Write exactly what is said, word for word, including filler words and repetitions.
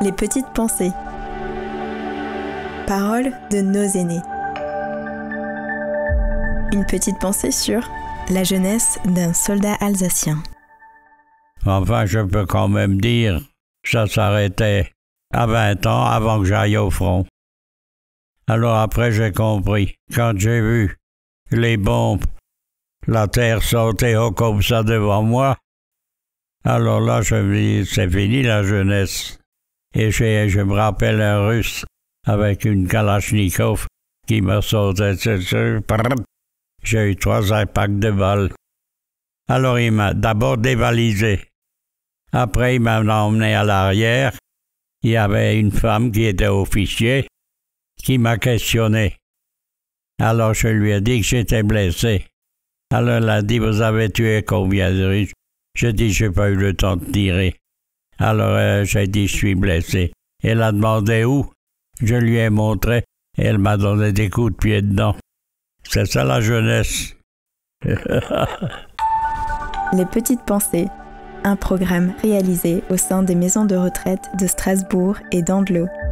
Les petites pensées. Paroles de nos aînés. Une petite pensée sur la jeunesse d'un soldat alsacien. Enfin, je peux quand même dire, ça s'arrêtait à vingt ans avant que j'aille au front. Alors après, j'ai compris. Quand j'ai vu les bombes, la terre sauter haut comme ça devant moi, alors là, je me dis, c'est fini la jeunesse. Et je, je me rappelle un Russe avec une Kalachnikov qui m'a sauté dessus. J'ai eu trois impacts de balles. Alors il m'a d'abord dévalisé. Après, il m'a emmené à l'arrière. Il y avait une femme qui était officier qui m'a questionné. Alors je lui ai dit que j'étais blessé. Alors elle a dit, vous avez tué combien de Russes? J'ai dit, j'ai pas eu le temps de tirer. Alors euh, j'ai dit, je suis blessé. Elle a demandé où? Je lui ai montré et elle m'a donné des coups de pied dedans. C'est ça la jeunesse. Les petites pensées, un programme réalisé au sein des maisons de retraite de Strasbourg et d'Andlau.